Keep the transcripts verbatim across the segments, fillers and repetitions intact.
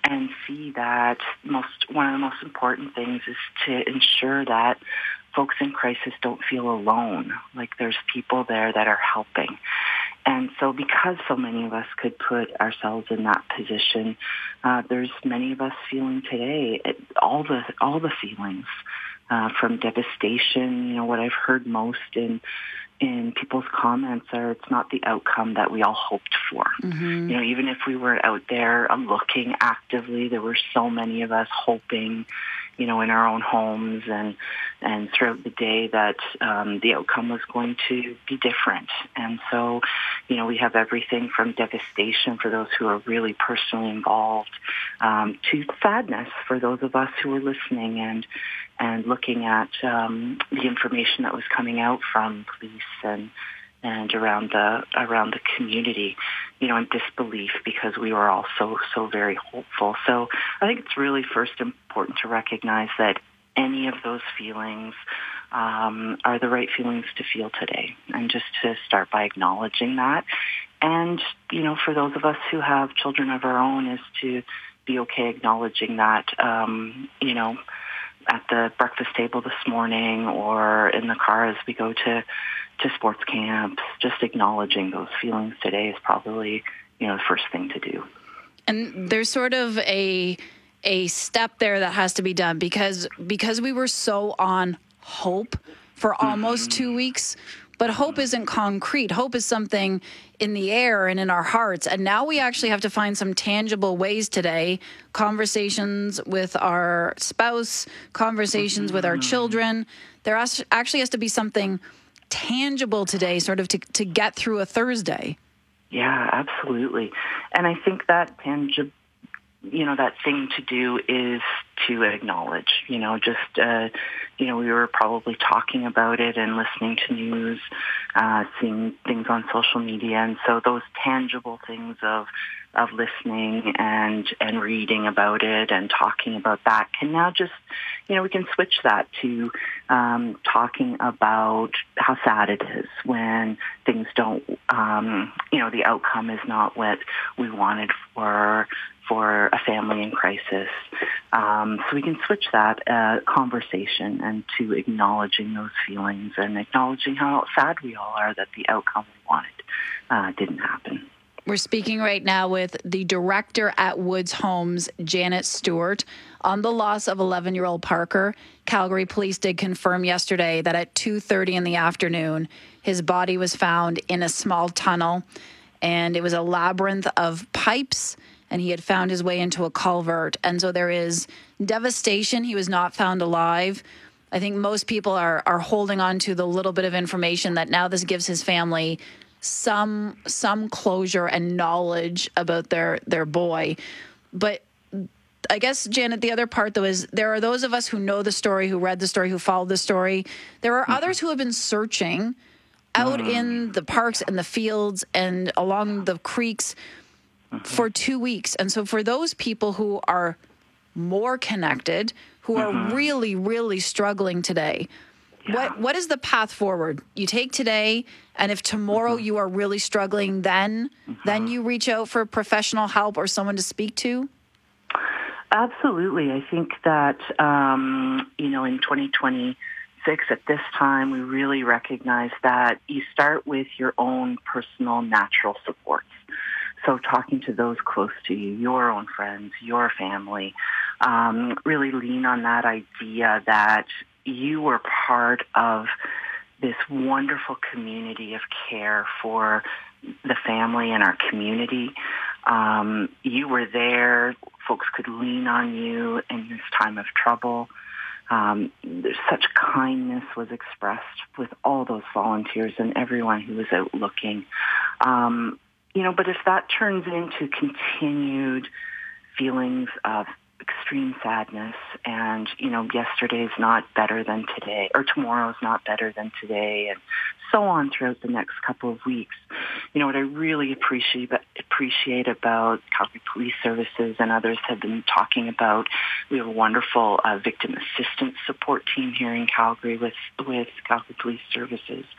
and see that most one of the most important things is to ensure that folks in crisis don't feel alone, like there's people there that are helping. And so because so many of us could put ourselves in that position, uh, there's many of us feeling today it, all the all the feelings uh, from devastation. You know, what I've heard most in in people's comments are it's not the outcome that we all hoped for. Mm-hmm. You know, even if we were out there looking actively, there were so many of us hoping, you know, in our own homes and and throughout the day that um, the outcome was going to be different. And so, you know, we have everything from devastation for those who are really personally involved um, to sadness for those of us who are listening and and looking at um, the information that was coming out from police and and around the around the community, you know, in disbelief because we were all so, so very hopeful. So I think it's really first important to recognize that any of those feelings um, are the right feelings to feel today, and just to start by acknowledging that. And, you know, for those of us who have children of our own is to be okay acknowledging that, um, you know, at the breakfast table this morning or in the car as we go to to sports camps, just acknowledging those feelings today is probably, you know, the first thing to do. And there's sort of a a step there that has to be done because because we were so on hope for almost mm-hmm. two weeks, but hope isn't concrete. Hope is something in the air and in our hearts. And now we actually have to find some tangible ways today, conversations with our spouse, conversations mm-hmm. with our children. There actually has to be something tangible today, sort of to, to get through a Thursday. Yeah, absolutely. And I think that tangible, you know, that thing to do is to acknowledge, you know, just, uh, you know, we were probably talking about it and listening to news, uh, seeing things on social media. And so those tangible things of of listening and and reading about it and talking about that can now just, you know, we can switch that to um, talking about how sad it is when things don't, um, you know, the outcome is not what we wanted for for a family in crisis. Um, so we can switch that uh, conversation and to acknowledging those feelings and acknowledging how sad we all are that the outcome we wanted uh, didn't happen. We're speaking right now with the director at Woods Homes, Janet Stewart, on the loss of eleven-year-old Parker. Calgary police did confirm yesterday that at two thirty in the afternoon, his body was found in a small tunnel, and it was a labyrinth of pipes, and he had found his way into a culvert. And so there is devastation. He was not found alive. I think most people are are holding on to the little bit of information that now this gives his family some some closure and knowledge about their their boy. But I guess, Janet, the other part, though, is there are those of us who know the story, who read the story, who followed the story. There are mm-hmm. others who have been searching out mm. in the parks and the fields and along the creeks mm-hmm. for two weeks. And so for those people who are more connected, who mm-hmm. are really, really struggling today, yeah. what what is the path forward? You take today, and if tomorrow mm-hmm. you are really struggling, then mm-hmm. then you reach out for professional help or someone to speak to? Absolutely. I think that, um, you know, in twenty twenty-six, at this time, we really recognize that you start with your own personal natural supports. So talking to those close to you, your own friends, your family, um, really lean on that idea that you were part of this wonderful community of care for the family and our community. Um, you were there. Folks could lean on you in this time of trouble. Um, there's such kindness was expressed with all those volunteers and everyone who was out looking. Um, you know, but if that turns into continued feelings of extreme sadness and, you know, yesterday's not better than today or tomorrow's not better than today and so on throughout the next couple of weeks. You know, what I really appreciate appreciate about Calgary Police Services and others have been talking about, we have a wonderful uh, victim assistance support team here in Calgary with, with Calgary Police Services.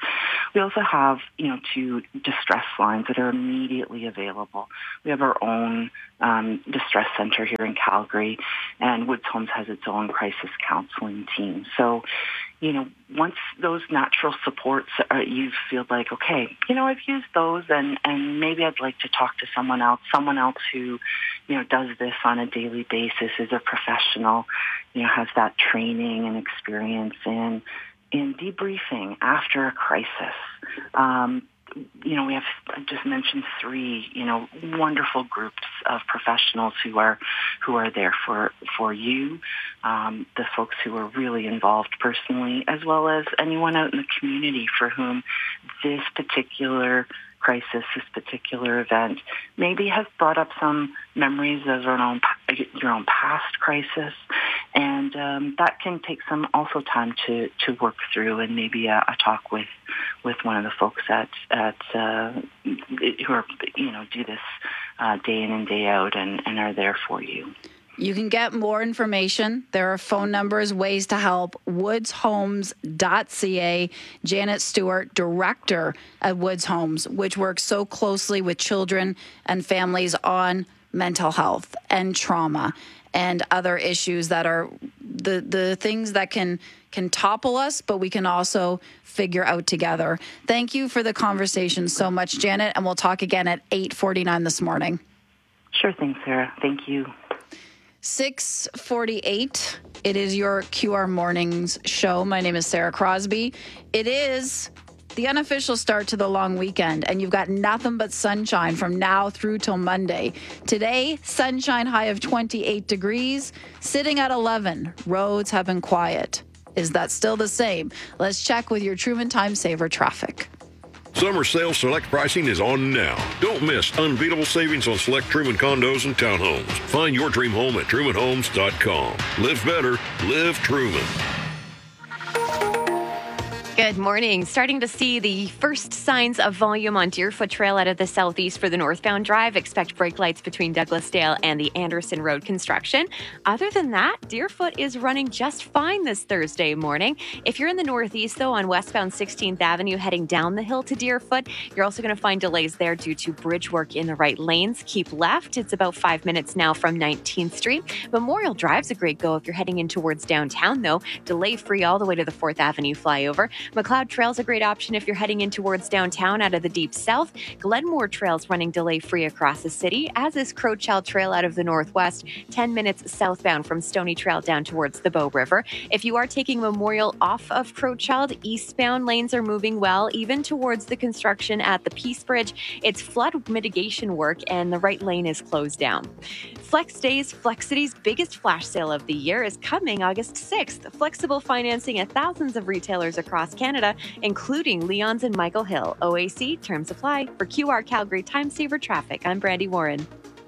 We also have, you know, two distress lines that are immediately available. We have our own um, distress center here in Calgary, and Woods Homes has its own crisis counseling team. So, you know, once those natural supports, uh, you feel like, okay, you know, I've used those, and, and maybe I'd like to talk to someone else, someone else who, you know, does this on a daily basis, is a professional, you know, has that training and experience in in debriefing after a crisis. Um, you know, we have, I just mentioned three, you know, wonderful groups of professionals who are who are there for, for you, um, the folks who are really involved personally, as well as anyone out in the community for whom this particular crisis, this particular event, maybe has brought up some memories of your own, your own past crisis. And um, that can take some also time to, to work through, and maybe a, a talk with, with one of the folks at at uh, who are, you know, do this uh, day in and day out and, and are there for you. You can get more information. There are phone numbers, ways to help. woods homes dot c a. Janet Stewart, director at Woods Homes, which works so closely with children and families on mental health and trauma and other issues that are the the things that can can topple us, but we can also figure out together. Thank you for the conversation so much, Janet, and we'll talk again at eight forty-nine this morning. Sure thing, Sarah. Thank you. six forty-eight. It is your Q R Mornings show. My name is Sarah Crosby. It is the unofficial start to the long weekend, and you've got nothing but sunshine from now through till Monday. Today, sunshine high of twenty-eight degrees, sitting at eleven. Roads have been quiet. Is that still the same? Let's check with your Truman Time Saver traffic. Summer sale select pricing is on now. Don't miss unbeatable savings on select Truman condos and townhomes. Find your dream home at truman homes dot com. Live better, live Truman. Good morning. Starting to see the first signs of volume on Deerfoot Trail out of the southeast for the northbound drive. Expect brake lights between Douglasdale and the Anderson Road construction. Other than that, Deerfoot is running just fine this Thursday morning. If you're in the northeast, though, on westbound sixteenth Avenue heading down the hill to Deerfoot, you're also going to find delays there due to bridge work in the right lanes. Keep left. It's about five minutes now from nineteenth Street. Memorial Drive's a great go if you're heading in towards downtown, though. Delay-free all the way to the fourth Avenue flyover. McLeod Trail's a great option if you're heading in towards downtown out of the deep south. Glenmore Trail's running delay-free across the city, as is Crowchild Trail out of the northwest, ten minutes southbound from Stony Trail down towards the Bow River. If you are taking Memorial off of Crowchild, eastbound lanes are moving well, even towards the construction at the Peace Bridge. It's flood mitigation work, and the right lane is closed down. Flex Days, Flexity's biggest flash sale of the year, is coming August sixth. Flexible financing at thousands of retailers across Canada, including Leon's and Michael Hill. O A C, terms apply. For Q R Calgary Time Saver Traffic, I'm Brandy Warren.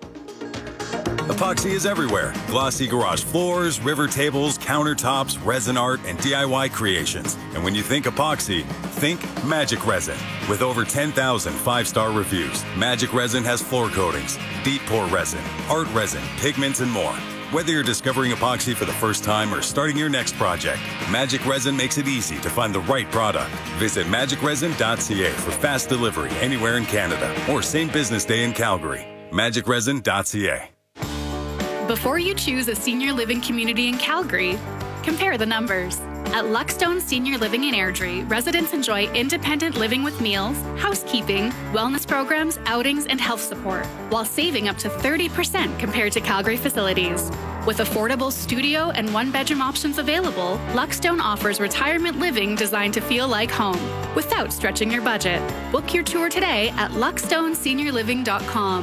Epoxy is everywhere. Glossy garage floors, river tables, countertops, resin art, and D I Y creations. And when you think epoxy, think Magic Resin. With over ten thousand five-star reviews, Magic Resin has floor coatings, deep pour resin, art resin, pigments, and more. Whether you're discovering epoxy for the first time or starting your next project, Magic Resin makes it easy to find the right product. Visit magic resin dot c a for fast delivery anywhere in Canada or same business day in Calgary. magic resin dot c a. Before you choose a senior living community in Calgary, compare the numbers. At Luckstone Senior Living in Airdrie, residents enjoy independent living with meals, housekeeping, wellness programs, outings, and health support, while saving up to thirty percent compared to Calgary facilities. With affordable studio and one-bedroom options available, Luckstone offers retirement living designed to feel like home, without stretching your budget. Book your tour today at luckstone senior living dot com.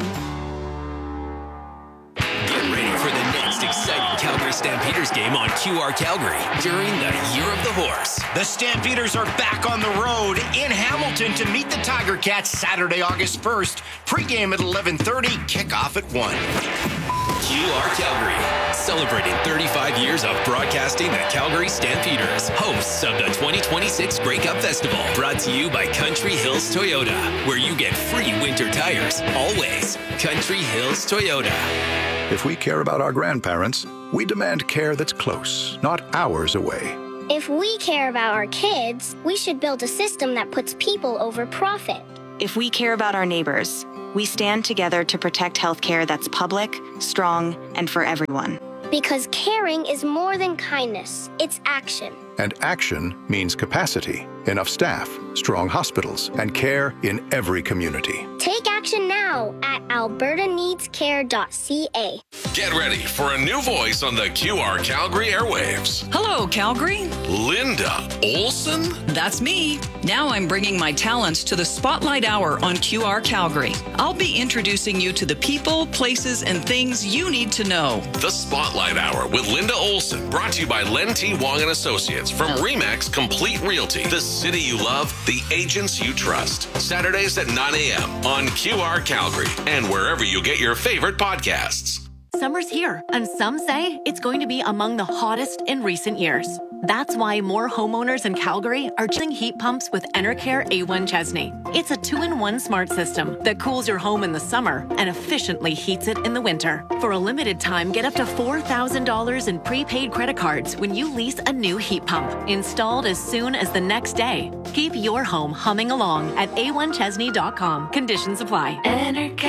Get ready for the next exciting Calgary Stampeders game on Q R Calgary during the Year of the Horse. The Stampeders are back on the road in Hamilton to meet the Tiger Cats Saturday, August first. Pre-game at eleven thirty, kickoff at one. Q R Calgary, celebrating thirty-five years of broadcasting the Calgary Stampeders, hosts of the twenty twenty-six Grey Cup Festival, brought to you by Country Hills Toyota, where you get free winter tires, always. Country Hills Toyota. If we care about our grandparents, we demand care that's close, not hours away. If we care about our kids, we should build a system that puts people over profit. If we care about our neighbors, we stand together to protect healthcare that's public, strong, and for everyone. Because caring is more than kindness, it's action. And action means capacity, enough staff, strong hospitals, and care in every community. Take action now at alberta needs care dot c a. Get ready for a new voice on the Q R Calgary airwaves. Hello, Calgary. Linda Olson? That's me. Now I'm bringing my talents to the Spotlight Hour on Q R Calgary. I'll be introducing you to the people, places, and things you need to know. The Spotlight Hour with Linda Olson, brought to you by Len T. Wong and Associates from Remax Complete Realty. The city you love, the agents you trust. Saturdays at nine a.m. on Q R Calgary and wherever you get your favorite podcasts. Summer's here, and some say it's going to be among the hottest in recent years. That's why more homeowners in Calgary are choosing heat pumps with Enercare A one Chesney. It's a two-in-one smart system that cools your home in the summer and efficiently heats it in the winter. For a limited time, get up to four thousand dollars in prepaid credit cards when you lease a new heat pump, installed as soon as the next day. Keep your home humming along at a one chesney dot com. Conditions apply. Enercare.